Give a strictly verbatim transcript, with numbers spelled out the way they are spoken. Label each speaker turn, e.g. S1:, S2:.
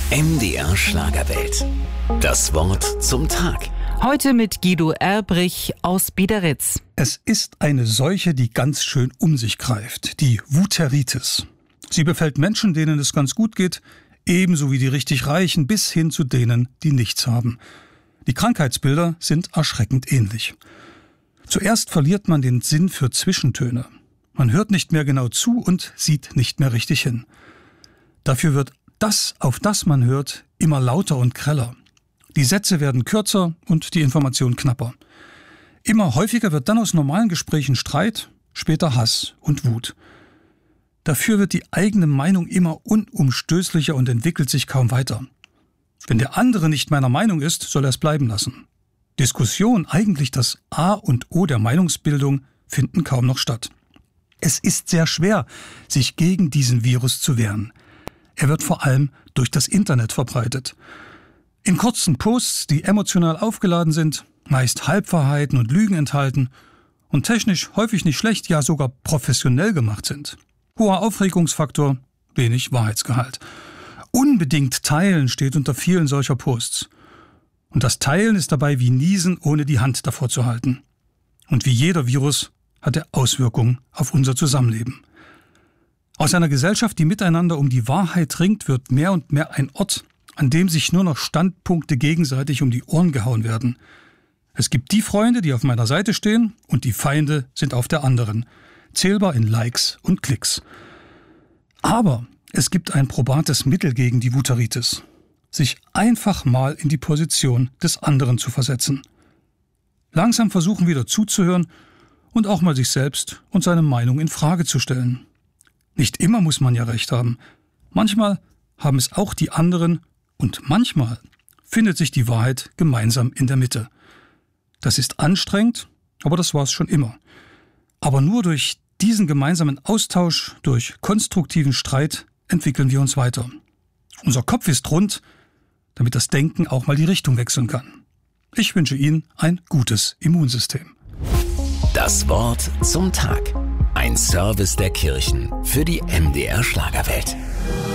S1: M D R Schlagerwelt. Das Wort zum Tag.
S2: Heute mit Guido Erbrich aus Biederitz.
S3: Es ist eine Seuche, die ganz schön um sich greift, die Vuteritis. Sie befällt Menschen, denen es ganz gut geht, ebenso wie die richtig Reichen, bis hin zu denen, die nichts haben. Die Krankheitsbilder sind erschreckend ähnlich. Zuerst verliert man den Sinn für Zwischentöne. Man hört nicht mehr genau zu und sieht nicht mehr richtig hin. Dafür wird das, auf das man hört, immer lauter und greller. Die Sätze werden kürzer und die Information knapper. Immer häufiger wird dann aus normalen Gesprächen Streit, später Hass und Wut. Dafür wird die eigene Meinung immer unumstößlicher und entwickelt sich kaum weiter. Wenn der andere nicht meiner Meinung ist, soll er es bleiben lassen. Diskussion, eigentlich das A und O der Meinungsbildung, finden kaum noch statt. Es ist sehr schwer, sich gegen diesen Virus zu wehren. Er wird vor allem durch das Internet verbreitet. In kurzen Posts, die emotional aufgeladen sind, meist Halbwahrheiten und Lügen enthalten und technisch häufig nicht schlecht, ja sogar professionell gemacht sind. Hoher Aufregungsfaktor, wenig Wahrheitsgehalt. Unbedingt teilen steht unter vielen solcher Posts. Und das Teilen ist dabei wie Niesen, ohne die Hand davor zu halten. Und wie jeder Virus hat er Auswirkungen auf unser Zusammenleben. Aus einer Gesellschaft, die miteinander um die Wahrheit ringt, wird mehr und mehr ein Ort, an dem sich nur noch Standpunkte gegenseitig um die Ohren gehauen werden. Es gibt die Freunde, die auf meiner Seite stehen, und die Feinde sind auf der anderen, zählbar in Likes und Klicks. Aber es gibt ein probates Mittel gegen die Vuteritis, sich einfach mal in die Position des anderen zu versetzen. Langsam versuchen wieder zuzuhören und auch mal sich selbst und seine Meinung in Frage zu stellen. Nicht immer muss man ja recht haben. Manchmal haben es auch die anderen und manchmal findet sich die Wahrheit gemeinsam in der Mitte. Das ist anstrengend, aber das war es schon immer. Aber nur durch diesen gemeinsamen Austausch, durch konstruktiven Streit entwickeln wir uns weiter. Unser Kopf ist rund, damit das Denken auch mal die Richtung wechseln kann. Ich wünsche Ihnen ein gutes Immunsystem.
S1: Das Wort zum Tag. Ein Service der Kirchen für die M D R Schlagerwelt.